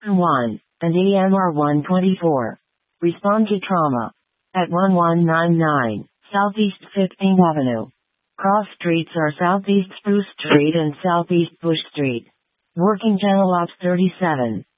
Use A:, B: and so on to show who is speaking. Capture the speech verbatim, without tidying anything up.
A: one, and E M R one twenty-four. Respond to trauma. At one one nine nine, Southeast fifteenth Avenue. Cross streets are Southeast Spruce Street and Southeast Bush Street. Working Channel Ops thirty-seven.